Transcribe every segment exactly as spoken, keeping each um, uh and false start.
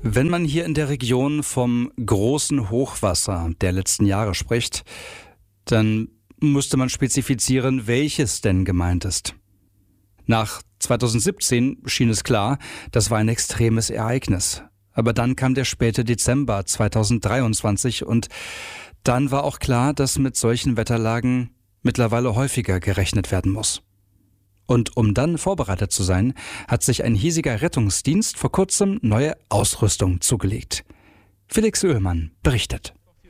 Wenn man hier in der Region vom großen Hochwasser der letzten Jahre spricht, dann müsste man spezifizieren, welches denn gemeint ist. Nach zweitausendsiebzehn schien es klar, das war ein extremes Ereignis. Aber dann kam der späte Dezember zweitausenddreiundzwanzig und dann war auch klar, dass mit solchen Wetterlagen mittlerweile häufiger gerechnet werden muss. Und um dann vorbereitet zu sein, hat sich ein hiesiger Rettungsdienst vor kurzem neue Ausrüstung zugelegt. Felix Oehlmann berichtet.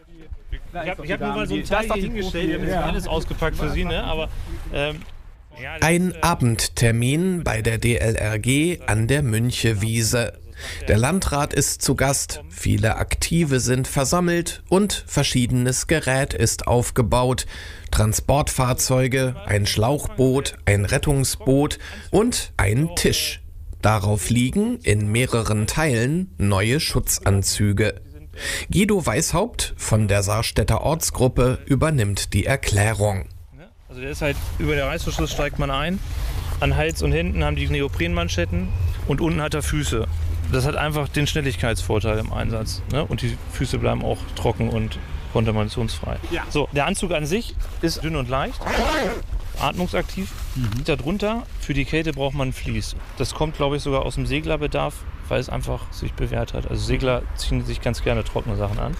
Ich habe hab nur mal so ein Teil hier hingestellt, ich habe jetzt alles ausgepackt für Sie, ne? Aber, ähm, ja, ein Abendtermin bei der D L R G an der Münchewiese. Der Landrat ist zu Gast, viele Aktive sind versammelt und verschiedenes Gerät ist aufgebaut. Transportfahrzeuge, ein Schlauchboot, ein Rettungsboot und ein Tisch. Darauf liegen in mehreren Teilen neue Schutzanzüge. Guido Weishaupt von der Sarstädter Ortsgruppe übernimmt die Erklärung. Also der ist halt über der Reißverschluss steigt man ein. An Hals und Händen haben die Neoprenmanschetten und unten hat er Füße. Das hat einfach den Schnelligkeitsvorteil im Einsatz. Ne? Und die Füße bleiben auch trocken und kontaminationsfrei. Ja. So, der Anzug an sich ist dünn und leicht, atmungsaktiv. Mhm. Darunter, für die Kälte braucht man Vlies. Das kommt, glaube ich, sogar aus dem Seglerbedarf, weil es einfach sich bewährt hat. Also Segler ziehen sich ganz gerne trockene Sachen an.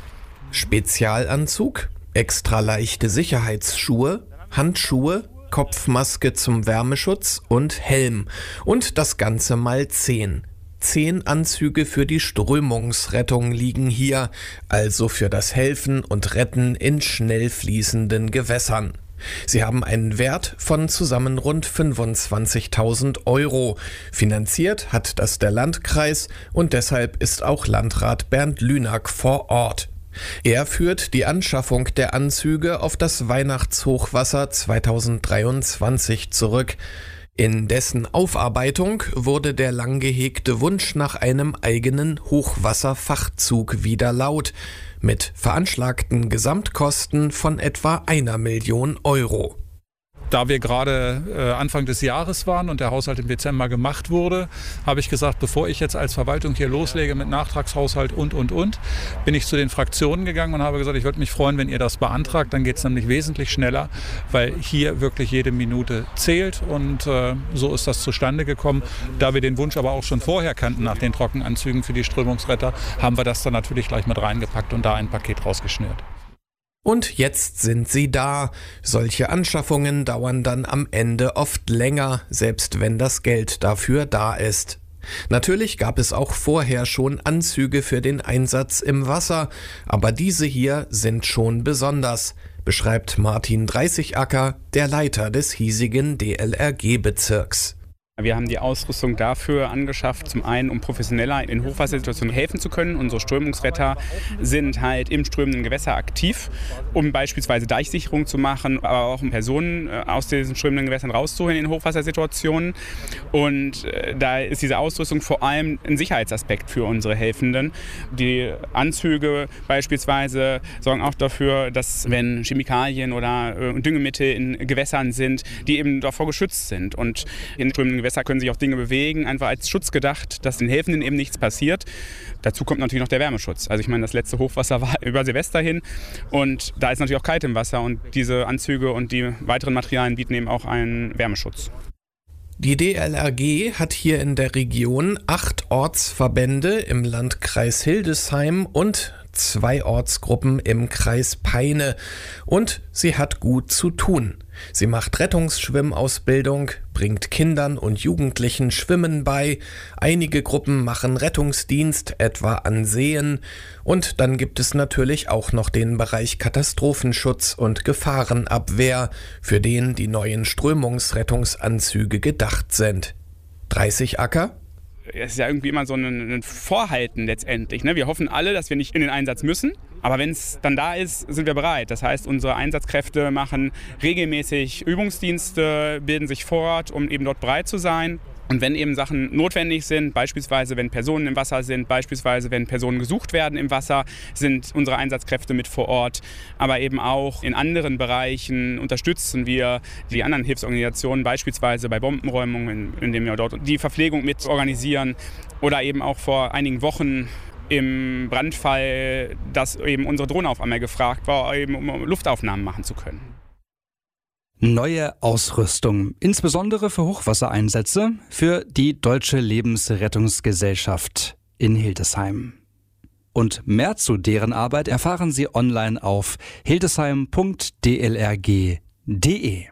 Spezialanzug, extra leichte Sicherheitsschuhe, Handschuhe, Kopfmaske zum Wärmeschutz und Helm. Und das Ganze mal zehn. Zehn Anzüge für die Strömungsrettung liegen hier, also für das Helfen und Retten in schnell fließenden Gewässern. Sie haben einen Wert von zusammen rund fünfundzwanzigtausend Euro. Finanziert hat das der Landkreis und deshalb ist auch Landrat Bernd Lünack vor Ort. Er führt die Anschaffung der Anzüge auf das Weihnachtshochwasser zweitausenddreiundzwanzig zurück. In dessen Aufarbeitung wurde der lang gehegte Wunsch nach einem eigenen Hochwasserfachzug wieder laut, mit veranschlagten Gesamtkosten von etwa einer Million Euro. Da wir gerade äh, Anfang des Jahres waren und der Haushalt im Dezember gemacht wurde, habe ich gesagt, bevor ich jetzt als Verwaltung hier loslege mit Nachtragshaushalt und, und, und, bin ich zu den Fraktionen gegangen und habe gesagt, ich würde mich freuen, wenn ihr das beantragt. Dann geht es nämlich wesentlich schneller, weil hier wirklich jede Minute zählt und äh, so ist das zustande gekommen. Da wir den Wunsch aber auch schon vorher kannten nach den Trockenanzügen für die Strömungsretter, haben wir das dann natürlich gleich mit reingepackt und da ein Paket rausgeschnürt. Und jetzt sind sie da. Solche Anschaffungen dauern dann am Ende oft länger, selbst wenn das Geld dafür da ist. Natürlich gab es auch vorher schon Anzüge für den Einsatz im Wasser, aber diese hier sind schon besonders, beschreibt Martin Dreißigacker, der Leiter des hiesigen D L R G-Bezirks. Wir haben die Ausrüstung dafür angeschafft, zum einen, um professioneller in Hochwassersituationen helfen zu können. Unsere Strömungsretter sind halt im strömenden Gewässer aktiv, um beispielsweise Deichsicherung zu machen, aber auch um Personen aus diesen strömenden Gewässern rauszuholen in Hochwassersituationen. Und da ist diese Ausrüstung vor allem ein Sicherheitsaspekt für unsere Helfenden. Die Anzüge beispielsweise sorgen auch dafür, dass, wenn Chemikalien oder Düngemittel in Gewässern sind, die eben davor geschützt sind. Und in strömenden Gewässern können sich auch Dinge bewegen, einfach als Schutz gedacht, dass den Helfenden eben nichts passiert. Dazu kommt natürlich noch der Wärmeschutz. Also ich meine, das letzte Hochwasser war über Silvester hin und da ist natürlich auch kalt im Wasser und diese Anzüge und die weiteren Materialien bieten eben auch einen Wärmeschutz. Die D L R G hat hier in der Region acht Ortsverbände im Landkreis Hildesheim und zwei Ortsgruppen im Kreis Peine. Und sie hat gut zu tun. Sie macht Rettungsschwimmausbildung, bringt Kindern und Jugendlichen Schwimmen bei. Einige Gruppen machen Rettungsdienst, etwa an Seen. Und dann gibt es natürlich auch noch den Bereich Katastrophenschutz und Gefahrenabwehr, für den die neuen Strömungsrettungsanzüge gedacht sind. Dreißigacker? Es ist ja irgendwie immer so ein, ein Vorhalten letztendlich. Ne? Wir hoffen alle, dass wir nicht in den Einsatz müssen. Aber wenn es dann da ist, sind wir bereit. Das heißt, unsere Einsatzkräfte machen regelmäßig Übungsdienste, bilden sich fort, um eben dort bereit zu sein. Und wenn eben Sachen notwendig sind, beispielsweise wenn Personen im Wasser sind, beispielsweise wenn Personen gesucht werden im Wasser, sind unsere Einsatzkräfte mit vor Ort. Aber eben auch in anderen Bereichen unterstützen wir die anderen Hilfsorganisationen, beispielsweise bei Bombenräumungen, indem wir dort die Verpflegung mit organisieren. Oder eben auch vor einigen Wochen im Brandfall, dass eben unsere Drohne auf einmal gefragt war, eben um Luftaufnahmen machen zu können. Neue Ausrüstung, insbesondere für Hochwassereinsätze, für die Deutsche Lebensrettungsgesellschaft in Hildesheim. Und mehr zu deren Arbeit erfahren Sie online auf hildesheim punkt d l r g punkt d e.